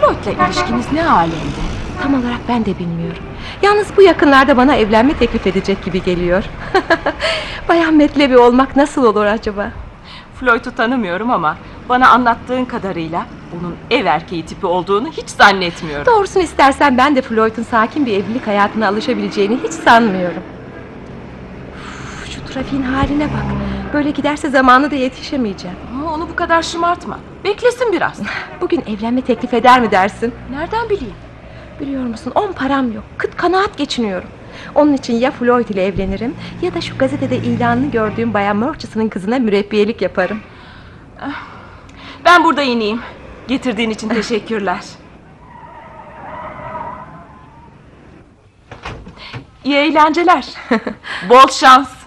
Floyd'la ilişkiniz ne alemde? Tam olarak ben de bilmiyorum. Yalnız bu yakınlarda bana evlenme teklif edecek gibi geliyor. Bayan Metlebi olmak nasıl olur acaba? Floyd'u tanımıyorum ama bana anlattığın kadarıyla onun ev erkeği tipi olduğunu hiç zannetmiyorum. Doğrusunu istersen ben de Floyd'un sakin bir evlilik hayatına alışabileceğini hiç sanmıyorum. Şu trafiğin haline bak. Böyle giderse zamanında yetişemeyeceğim. Ama onu bu kadar şımartma. Beklesin biraz. Bugün evlenme teklif eder mi dersin? Nereden bileyim? Biliyor musun, 10 param yok. Kıt kanaat geçiniyorum. Onun için ya Floyd ile evlenirim ya da şu gazetede ilanını gördüğüm Bayan Murchison'ın kızına mürebbiyelik yaparım. Ben burada ineyim. Getirdiğin için teşekkürler. İyi eğlenceler. Bol şans.